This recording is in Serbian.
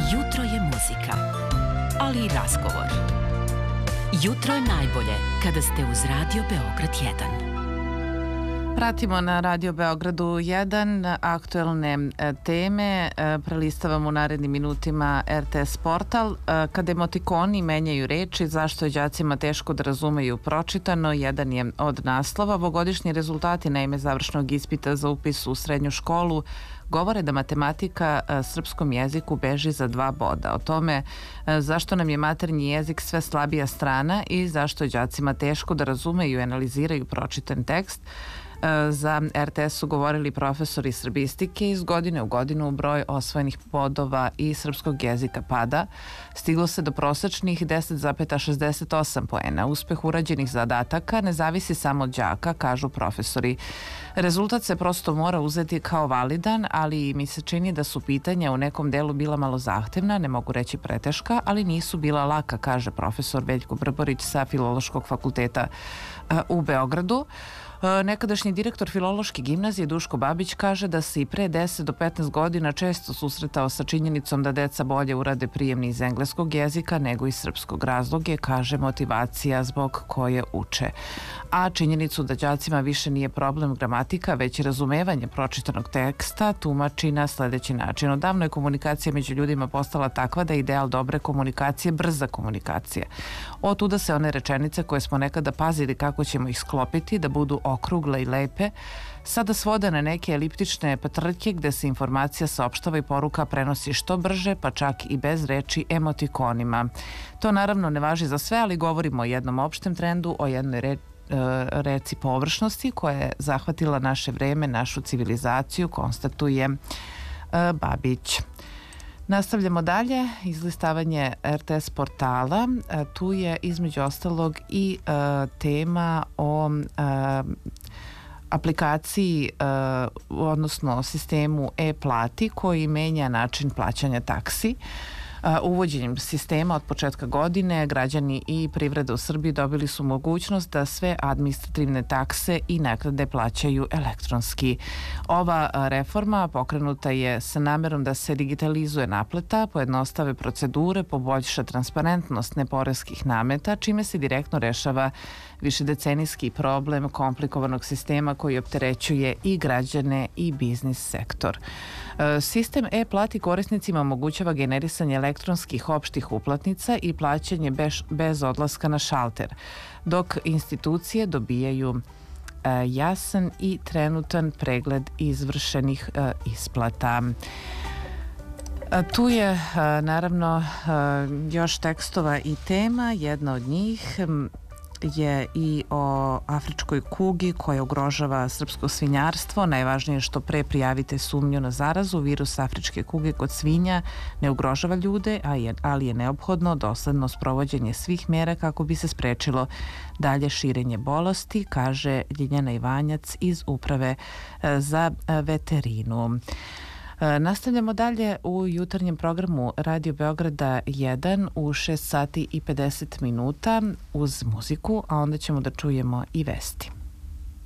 Jutro je muzika, ali i razgovor. Jutro je najbolje kada ste uz Radio Beograd 1. Pratimo na Radio Beogradu 1 aktuelne teme, prelistavamo u narednim minutima RTS portal. Kada emotikoni menjaju reči, zašto je đacima teško da razumeju pročitano, jedan je od naslova. Ovogodišnji rezultati na ime završnog ispita za upis u srednju školu govore da matematika srpskom jeziku beži za 2 boda. O tome zašto nam je maternji jezik sve slabija strana i zašto je đacima teško da razumeju i analiziraju pročitan tekst, za RTS su govorili profesori srbistike. Iz godine u godinu broj osvojenih bodova i srpskog jezika pada. Stiglo se do prosečnih 10,68 poena. Uspeh urađenih zadataka ne zavisi samo od đaka, kažu profesori. Rezultat se prosto mora uzeti kao validan, ali mi se čini da su pitanja u nekom delu bila malo zahtevna, ne mogu reći preteška, ali nisu bila laka, kaže profesor Veljko Brborić sa Filološkog fakulteta u Beogradu. Nekadašnji direktor Filološke gimnazije Duško Babić kaže da se i pre 10 do 15 godina često susretao sa činjenicom da deca bolje urade prijemni iz engleskog jezika nego iz srpskog. Razlog je, kaže, motivacija zbog koje uče. A činjenicu da đacima više nije problem gramatika, već i razumevanje pročitanog teksta tumači na sledeći način. Odavno je komunikacija među ljudima postala takva da je ideal dobre komunikacije brza komunikacija. Otuda se one rečenice koje smo nekada pazili kako ćemo ih sklopiti da budu okrugle i lepe, sada svode na neke eliptične patrljke gde se informacija saopštava i poruka prenosi što brže, pa čak i bez reči emotikonima. To naravno ne važi za sve, ali govorimo o jednom opštem trendu, o jednoj reci površnosti koja je zahvatila naše vreme, našu civilizaciju, konstatuje Babić. Nastavljamo dalje, izlistavanje RTS portala. Tu je između ostalog i tema o aplikaciji, odnosno sistemu e-plati koji menja način plaćanja taksi. Uvođenjem sistema od početka godine građani i privreda u Srbiji dobili su mogućnost da sve administrativne takse i naknade plaćaju elektronski. Ova reforma pokrenuta je sa namerom da se digitalizuje naplata, pojednostave procedure, poboljša transparentnost neporeskih nameta, čime se direktno rešava višedecenijski problem komplikovanog sistema koji opterećuje i građane i biznis sektor. Sistem e-plati korisnicima omogućava generisanje elektronskih opštih uplatnica i plaćanje bez odlaska na šalter, dok institucije dobijaju jasan i trenutan pregled izvršenih isplata. Tu je naravno još tekstova i tema. Jedna od njih je i o afričkoj kugi koja ugrožava srpsko svinjarstvo. Najvažnije je što pre prijavite sumnju na zarazu. Virus afričke kuge kod svinja ne ugrožava ljude, ali je neophodno dosledno sprovođenje svih mera kako bi se sprečilo dalje širenje bolesti, kaže Ljiljana Ivanjac iz Uprave za veterinu. Nastavljamo dalje u jutarnjem programu Radio Beograda 1 u 6 sati i 50 minuta uz muziku, a onda ćemo da čujemo i vesti.